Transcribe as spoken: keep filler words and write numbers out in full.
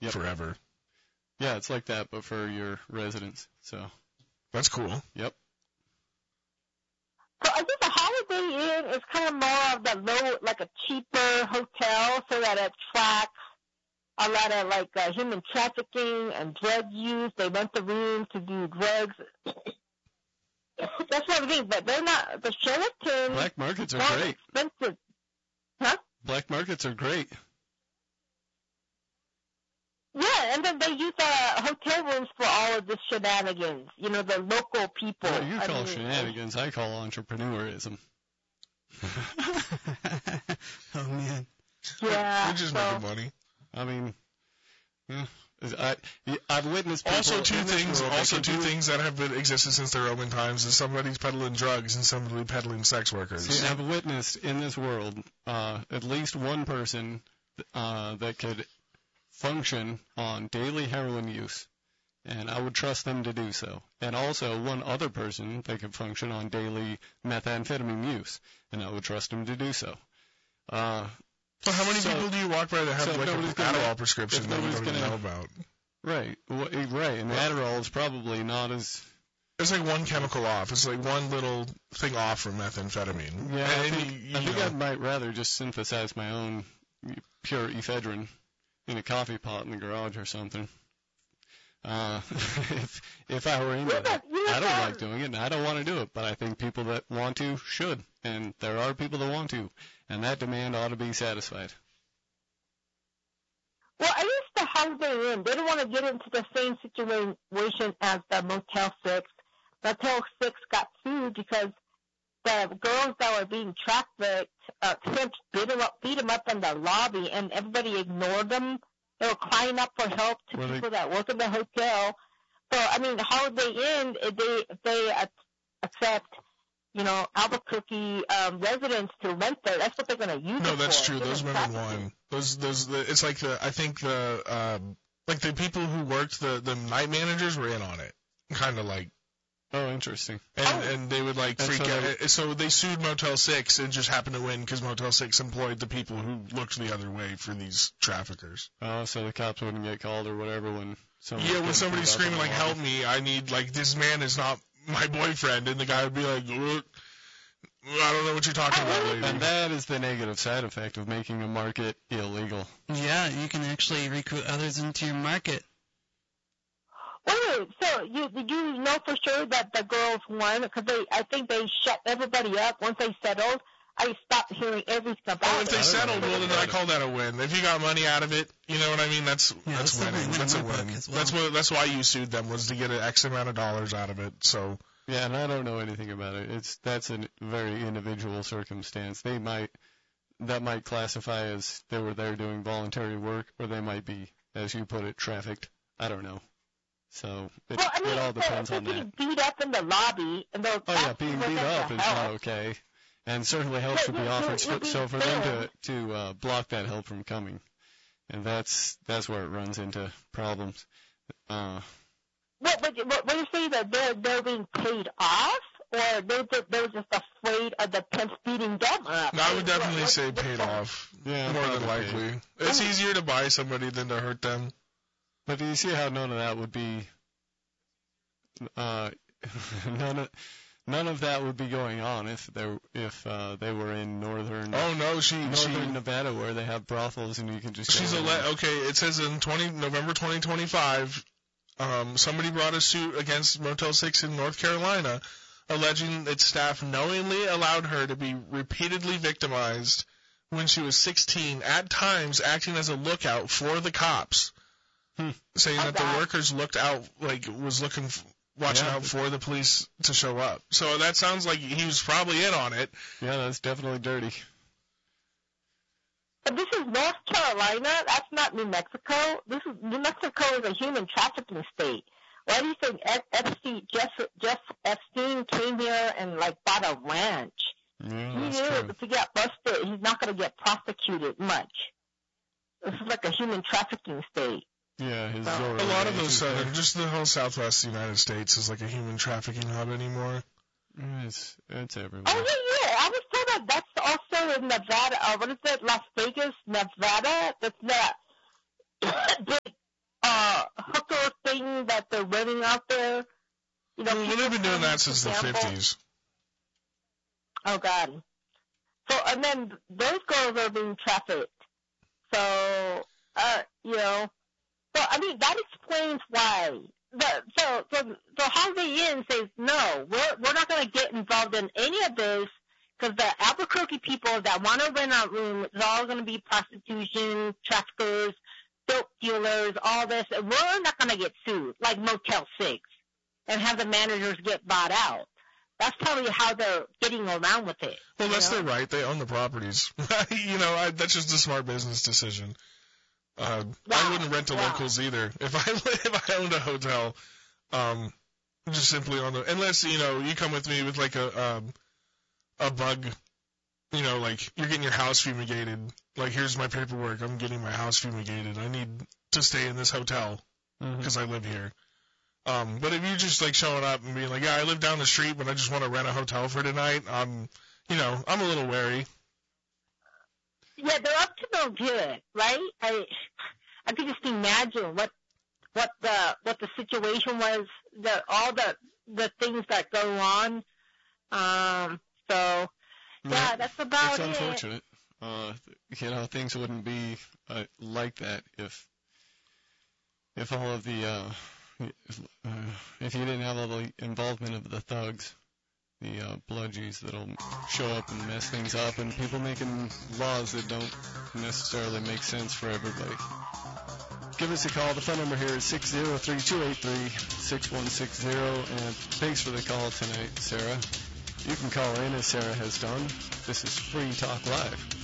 yep. forever. Yeah, it's like that, but for your residents. So that's cool. Yep. So I think the Holiday Inn is kind of more of the low, like a cheaper hotel, so that it attracts a lot of like uh, human trafficking and drug use. They rent the room to do drugs. That's what I mean. But they're not the Sheraton. Black markets are great. Expensive. Huh? Black markets are great. Yeah, and then they use uh, hotel rooms for all of the shenanigans. You know, the local people. What you I call mean, shenanigans, I call entrepreneurism. Oh, man. Yeah. We're just so, making money. I mean, yeah, I, I've witnessed people Also, two in this things. world Also, that can two do- things that have been existed since the Roman times is somebody's peddling drugs and somebody peddling sex workers. See, I've witnessed in this world uh, at least one person uh, that could function on daily heroin use, and I would trust them to do so. And also one other person that could function on daily methamphetamine use, and I would trust them to do so. Uh, Well, how many so, people do you walk by that have so like an nobody's gonna- Adderall prescription if that you nobody's don't even gonna- know about? right, w- right, and Adderall is probably not as... It's like one chemical off. It's like one little thing off from methamphetamine. Yeah, I And think, you- you I, think know. I might rather just synthesize my own pure ephedrine in a coffee pot in the garage or something. Uh, if if I were into it, I don't like doing it, and I don't want to do it, but I think people that want to should, and there are people that want to, and that demand ought to be satisfied. Well, I guess the Holiday Inn, they don't want to get into the same situation as the Motel six. Motel six got sued because the girls that were being trafficked, uh, pimps beat them up, beat them up in the lobby, and everybody ignored them. They were crying up for help to Well, they- people that work in the hotel. So, I mean, the Holiday Inn, if they, if they uh, accept, you know, Albuquerque um, residents to rent there, that's what they're going to use No, it that's for. true. human Those women trafficking. won. Those, those. The, it's like the. I think the. Um, like the people who worked the the night managers were in on it. Kind of like. Oh, interesting. And Oh. and they would like And freak so out. they- So they sued Motel six and just happened to win because Motel six employed the people who looked the other way for these traffickers. Oh, so the cops wouldn't get called or whatever when someone. Yeah, when somebody's screaming like, "Help me! I need like this man is not my boyfriend," and the guy would be like, "Look, I don't know what you're talking about, lady." And that is the negative side effect of making a market illegal. Yeah, you can actually recruit others into your market. Wait, wait, so you did you know for sure that the girls won? Because they, I think they shut everybody up once they settled. I stopped hearing everything about Well, if it. they I don't settled, know well, then about I it. call that a win. If you got money out of it, you know what I mean. That's Yeah, that's that's winning. something That's a in my book win. as well. That's what. That's why you sued them, was to get an X amount of dollars out of it. So Yeah, and I don't know anything about it. It's that's a very individual circumstance. They might that might classify as they were there doing voluntary work, or they might be, as you put it, trafficked. I don't know. So it, Well, I mean, it all if depends they're on getting that. beat up in the lobby, and they're Oh yeah, being beat up is not okay, and certainly help Yeah, should be yeah, offered. you're- So, you're being so for them fair. to to uh, block that help from coming, and that's that's where it runs into problems. Uh, What, what, what, what you say that they're they're being paid off, or they're just, they're just afraid of the pimps beating them up? I would definitely What- say what's paid the- off. Yeah, more than probably likely. paid. It's easier to buy somebody than to hurt them. But do you see how none of that would be, uh, none of, none of that would be going on if they if uh, they were in northern Oh no, she she northern Nevada where they have brothels and you can just. she's go a in. le- okay. It says in twenty November twenty twenty-five, um, somebody brought a suit against Motel six in North Carolina, alleging its staff knowingly allowed her to be repeatedly victimized when she was sixteen, at times acting as a lookout for the cops, Hmm. saying How that the bad? workers looked out, like was looking, f- watching Yeah. out for the police to show up. So that sounds like he was probably in on it. Yeah, that's definitely dirty. But this is North Carolina. That's not New Mexico. This is New Mexico is a human trafficking state. Why do you think Ep- Epstein, Jeff, Jeff Epstein came here and like bought a ranch? Yeah, He that's knew true. that if he got busted, he's not going to get prosecuted much. This is like a human trafficking state. Yeah, his Well, Zorro A lot of ranch those is there. southern, just the whole southwest United States is like a human trafficking hub anymore. It's it's everywhere. Oh, yeah, yeah. I was told that that's also in Nevada. Uh, what is it? Las Vegas, Nevada? That's that big gang that they're running out there. You know, well, they've been doing that since the example. fifties. Oh, God. So, and then those girls are being trafficked. So, uh, you know, so, I mean, that explains why. The, so, so, so Holiday Inn says, no, we're, we're not going to get involved in any of this because the Albuquerque people that want to rent out rooms is all going to be prostitution, traffickers, dope dealers, all this. And we're not going to get sued like Motel six and have the managers get bought out. That's probably how they're getting around with it. Well, that's you know? their right. They own the properties. you know, I, that's just a smart business decision. Uh, wow. I wouldn't rent to wow. locals either. If I if I owned a hotel, um, just simply on the unless you know you come with me with like a um, a bug, you know, like you're getting your house fumigated. Like here's my paperwork. I'm getting my house fumigated. I need to stay in this hotel because mm-hmm. I live here. Um, but if you're just like showing up and being like, yeah, I live down the street, but I just want to rent a hotel for tonight, um, you know, I'm a little wary. Yeah, they're up to no good, right? I, I could just imagine what, what the, what the situation was, the, all the, the things that go on. Um, so, yeah, yeah that's about it. It's unfortunate. Uh, you know, things wouldn't be uh, like that if, if all of the, uh, If, uh, if you didn't have all the involvement of the thugs, the uh, bludgies that'll show up and mess things up, and people making laws that don't necessarily make sense for everybody. Give us a call. The phone number here is six zero three, two eight three, six one six zero, and thanks for the call tonight, Sarah. You can call in as Sarah has done. This is Free Talk Live.